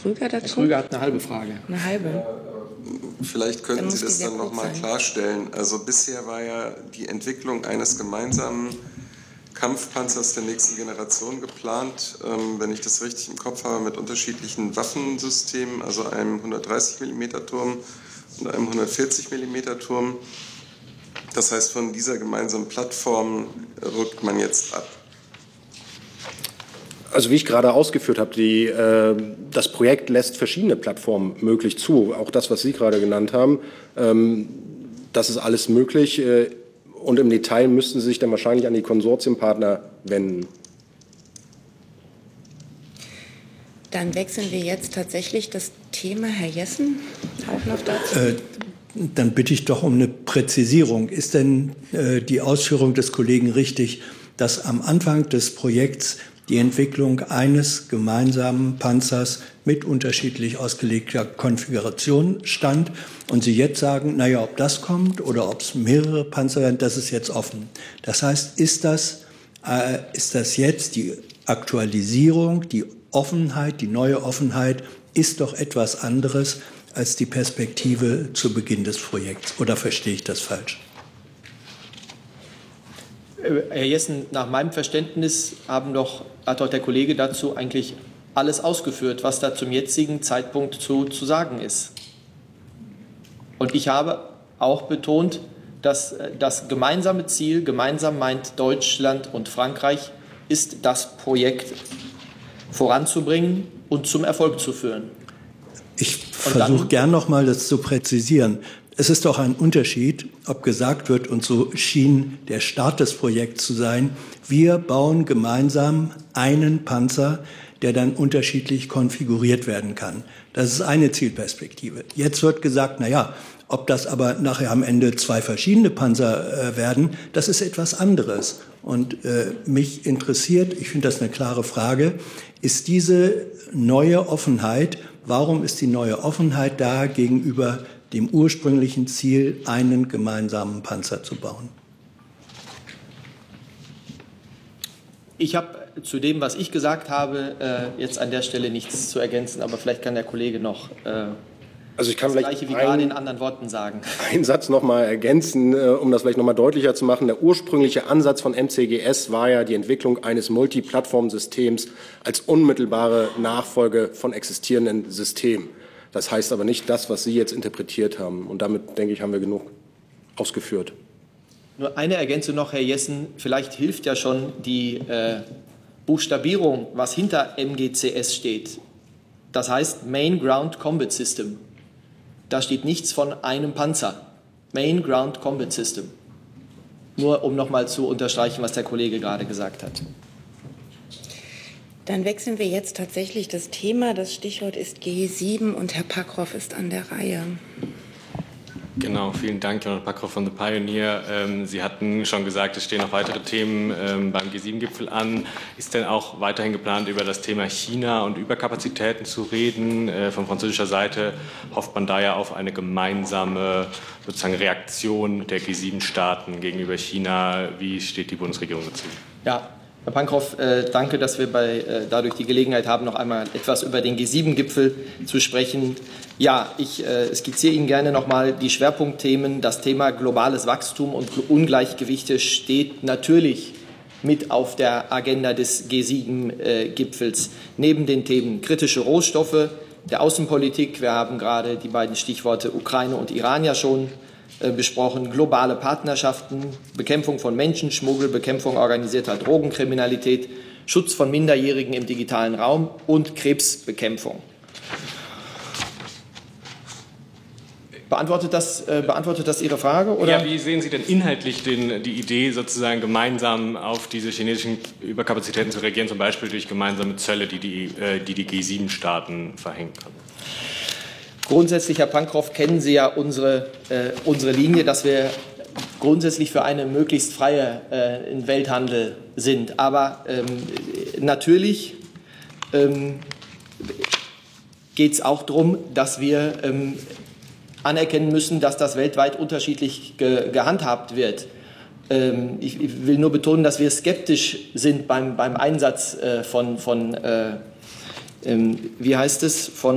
Rüger dazu? Herr Krüger hat eine halbe Frage. Eine halbe. Vielleicht könnten Sie das dann nochmal klarstellen. Also bisher war ja die Entwicklung eines gemeinsamen Kampfpanzers der nächsten Generation geplant, wenn ich das richtig im Kopf habe, mit unterschiedlichen Waffensystemen, also einem 130 mm Turm und einem 140 mm Turm. Das heißt, von dieser gemeinsamen Plattform rückt man jetzt ab. Also wie ich gerade ausgeführt habe, das Projekt lässt verschiedene Plattformen möglich zu. Auch das, was Sie gerade genannt haben, das ist alles möglich. Und im Detail müssten Sie sich dann wahrscheinlich an die Konsortiumpartner wenden. Dann wechseln wir jetzt tatsächlich das Thema. Herr Jessen, auch noch dazu? Dann bitte ich doch um eine Präzisierung. Ist denn die Ausführung des Kollegen richtig, dass am Anfang des Projekts die Entwicklung eines gemeinsamen Panzers mit unterschiedlich ausgelegter Konfiguration stand und Sie jetzt sagen, naja, ob das kommt oder ob es mehrere Panzer werden, das ist jetzt offen. Das heißt, ist das jetzt die Aktualisierung, die Offenheit, die neue Offenheit, ist doch etwas anderes als die Perspektive zu Beginn des Projekts? Oder verstehe ich das falsch? Herr Jessen, nach meinem Verständnis hat doch der Kollege dazu eigentlich alles ausgeführt, was da zum jetzigen Zeitpunkt zu sagen ist. Und ich habe auch betont, dass das gemeinsame Ziel, gemeinsam meint Deutschland und Frankreich, ist, das Projekt voranzubringen und zum Erfolg zu führen. Ich versuche gern noch mal das zu präzisieren. Es ist doch ein Unterschied, ob gesagt wird, und so schien der Start des Projekts zu sein, wir bauen gemeinsam einen Panzer, der dann unterschiedlich konfiguriert werden kann. Das ist eine Zielperspektive. Jetzt wird gesagt, na ja, ob das aber nachher am Ende zwei verschiedene Panzer werden, das ist etwas anderes. Und mich interessiert, ich finde das eine klare Frage, ist diese neue Offenheit, warum ist die neue Offenheit da gegenüber dem ursprünglichen Ziel, einen gemeinsamen Panzer zu bauen? Ich habe zu dem, was ich gesagt habe, jetzt an der Stelle nichts zu ergänzen, aber vielleicht kann der Kollege noch Also ich kann das Gleiche wie gerade in anderen Worten sagen. Einen Satz noch mal ergänzen, um das vielleicht noch mal deutlicher zu machen. Der ursprüngliche Ansatz von MCGS war ja die Entwicklung eines Multiplattformsystems als unmittelbare Nachfolge von existierenden Systemen. Das heißt aber nicht das, was Sie jetzt interpretiert haben. Und damit, denke ich, haben wir genug ausgeführt. Nur eine Ergänzung noch, Herr Jessen. Vielleicht hilft ja schon die Buchstabierung, was hinter MGCS steht. Das heißt Main Ground Combat System. Da steht nichts von einem Panzer. Main Ground Combat System. Nur um noch mal zu unterstreichen, was der Kollege gerade gesagt hat. Dann wechseln wir jetzt tatsächlich das Thema. Das Stichwort ist G7 und Herr Packroff ist an der Reihe. Genau, vielen Dank, Jonathan Packroff von The Pioneer. Sie hatten schon gesagt, es stehen noch weitere Themen beim G7-Gipfel an. Ist denn auch weiterhin geplant, über das Thema China und Überkapazitäten zu reden? Von französischer Seite hofft man da ja auf eine gemeinsame sozusagen Reaktion der G7-Staaten gegenüber China. Wie steht die Bundesregierung dazu? Ja. Herr Pankroff, danke, dass wir dadurch die Gelegenheit haben, noch einmal etwas über den G7-Gipfel zu sprechen. Ja, ich skizziere Ihnen gerne noch mal die Schwerpunktthemen. Das Thema globales Wachstum und Ungleichgewichte steht natürlich mit auf der Agenda des G7-Gipfels. Neben den Themen kritische Rohstoffe, der Außenpolitik, wir haben gerade die beiden Stichworte Ukraine und Iran ja schon besprochen, globale Partnerschaften, Bekämpfung von Menschenschmuggel, Bekämpfung organisierter Drogenkriminalität, Schutz von Minderjährigen im digitalen Raum und Krebsbekämpfung. Beantwortet das Ihre Frage? Oder? Ja, wie sehen Sie denn inhaltlich die Idee, sozusagen gemeinsam auf diese chinesischen Überkapazitäten zu reagieren, zum Beispiel durch gemeinsame Zölle, die G7-Staaten verhängen können? Grundsätzlich, Herr Pankroff, kennen Sie ja unsere Linie, dass wir grundsätzlich für einen möglichst freien Welthandel sind. Aber natürlich geht es auch darum, dass wir anerkennen müssen, dass das weltweit unterschiedlich gehandhabt wird. Ich will nur betonen, dass wir skeptisch sind beim Einsatz von